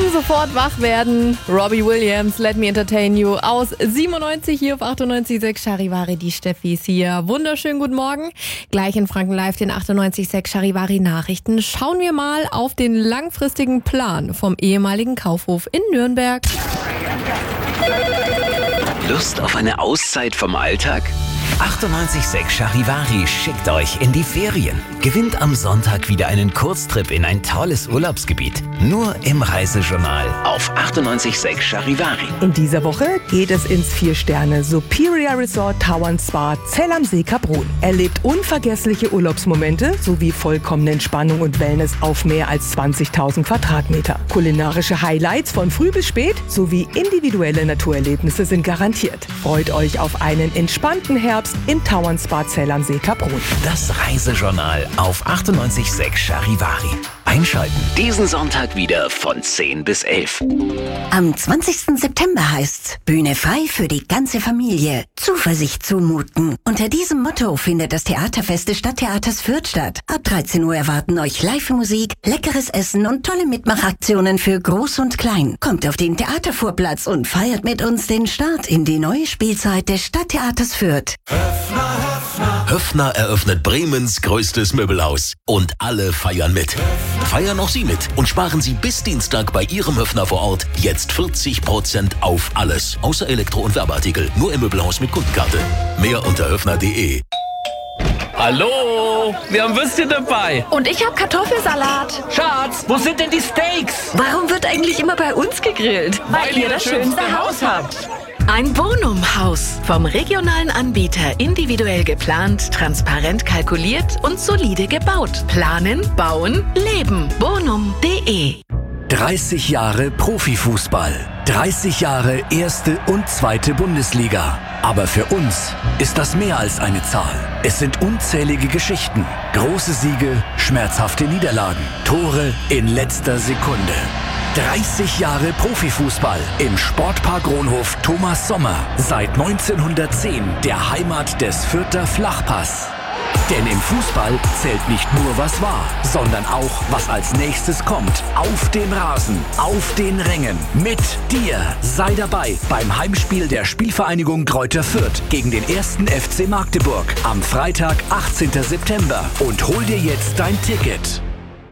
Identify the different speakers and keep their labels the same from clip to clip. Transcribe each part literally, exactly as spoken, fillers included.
Speaker 1: Sofort wach werden. Robbie Williams, Let Me Entertain You aus siebenundneunzig hier auf achtundneunzig Komma sechs. Charivari, die Steffi ist hier. Wunderschönen guten Morgen. Gleich in Franken Live den achtundneunzig Komma sechs Charivari Nachrichten. Schauen wir mal auf den langfristigen Plan vom ehemaligen Kaufhof in Nürnberg.
Speaker 2: Lust auf eine Auszeit vom Alltag? achtundneunzig Komma sechs Charivari schickt euch in die Ferien. Gewinnt am Sonntag wieder einen Kurztrip in ein tolles Urlaubsgebiet. Nur im Reisejournal auf achtundneunzig Komma sechs Charivari.
Speaker 3: In dieser Woche geht es ins Vier-Sterne Superior Resort Tower Spa Zell am See Kaprun. Erlebt unvergessliche Urlaubsmomente sowie vollkommene Entspannung und Wellness auf mehr als zwanzigtausend Quadratmeter. Kulinarische Highlights von früh bis spät sowie individuelle Naturerlebnisse sind garantiert. Freut euch auf einen entspannten Herbst im Tower Spa Zell am See Kaprun.
Speaker 2: Das Reisejournal auf achtundneunzig Komma sechs Charivari. Einschalten. Diesen Sonntag wieder von zehn bis elf.
Speaker 4: Am zwanzigsten September heißt's Bühne frei für die ganze Familie. Zuversicht zumuten. Unter diesem Motto findet das Theaterfest des Stadttheaters Fürth statt. Ab dreizehn Uhr erwarten euch Live-Musik, leckeres Essen und tolle Mitmachaktionen für Groß und Klein. Kommt auf den Theatervorplatz und feiert mit uns den Start in die neue Spielzeit des Stadttheaters Fürth.
Speaker 5: Höffner, Höffner. Höffner eröffnet Bremens größtes Möbelhaus. Und alle feiern mit. Feiern auch Sie mit und sparen Sie bis Dienstag bei Ihrem Höffner vor Ort jetzt vierzig Prozent auf alles. Außer Elektro- und Werbeartikel. Nur im Möbelhaus mit Kundenkarte. Mehr unter höffner punkt de.
Speaker 6: Hallo, wir haben Würstchen dabei.
Speaker 7: Und ich habe Kartoffelsalat.
Speaker 6: Schatz, wo sind denn die Steaks?
Speaker 7: Warum wird eigentlich immer bei uns gegrillt?
Speaker 6: Weil, Weil ihr das schönste Haus habt.
Speaker 8: Ein Bonum-Haus. Vom regionalen Anbieter individuell geplant, transparent kalkuliert und solide gebaut. Planen, bauen, leben. bonum punkt de.
Speaker 9: dreißig Jahre Profifußball. dreißig Jahre erste und zweite Bundesliga. Aber für uns ist das mehr als eine Zahl. Es sind unzählige Geschichten. Große Siege, schmerzhafte Niederlagen. Tore in letzter Sekunde. dreißig Jahre Profifußball im Sportpark Ronhof Thomas Sommer. Seit neunzehnhundertzehn der Heimat des Fürther Flachpass. Denn im Fußball zählt nicht nur, was war, sondern auch, was als nächstes kommt. Auf dem Rasen, auf den Rängen, mit dir. Sei dabei beim Heimspiel der Spielvereinigung Greuther Fürth gegen den ersten F C Magdeburg am Freitag, achtzehnten September. Und hol dir jetzt dein Ticket.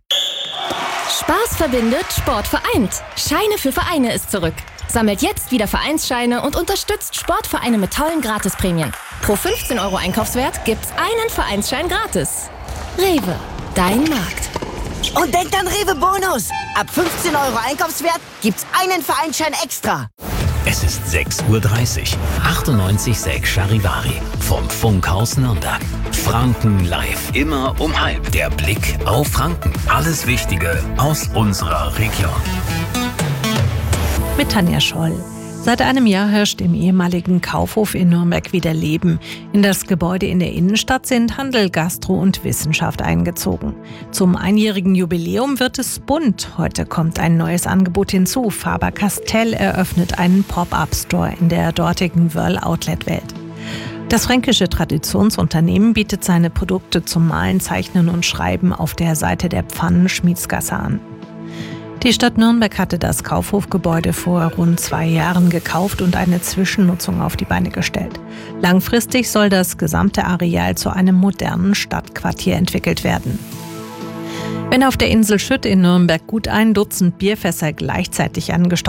Speaker 10: Spaß verbindet, Sport vereint. Scheine für Vereine ist zurück. Sammelt jetzt wieder Vereinsscheine und unterstützt Sportvereine mit tollen Gratisprämien. Pro fünfzehn Euro Einkaufswert gibt's einen Vereinsschein gratis. Rewe, dein Markt.
Speaker 11: Und denkt an Rewe Bonus. Ab fünfzehn Euro Einkaufswert gibt's einen Vereinsschein extra.
Speaker 2: Es ist sechs Uhr dreißig. achtundneunzig Komma sechs Charivari vom Funkhaus Nürnberg. Franken Live. Immer um halb. Der Blick auf Franken. Alles Wichtige aus unserer Region.
Speaker 12: Mit Tanja Scholl. Seit einem Jahr herrscht im ehemaligen Kaufhof in Nürnberg wieder Leben. In das Gebäude in der Innenstadt sind Handel, Gastro und Wissenschaft eingezogen. Zum einjährigen Jubiläum wird es bunt. Heute kommt ein neues Angebot hinzu. Faber-Castell eröffnet einen Pop-up-Store in der dortigen Wöhrl-Outlet-Welt. Das fränkische Traditionsunternehmen bietet seine Produkte zum Malen, Zeichnen und Schreiben auf der Seite der Pfannen-Schmiedsgasse an. Die Stadt Nürnberg hatte das Kaufhofgebäude vor rund zwei Jahren gekauft und eine Zwischennutzung auf die Beine gestellt. Langfristig soll das gesamte Areal zu einem modernen Stadtquartier entwickelt werden. Wenn auf der Insel Schütt in Nürnberg gut ein Dutzend Bierfässer gleichzeitig angesteuert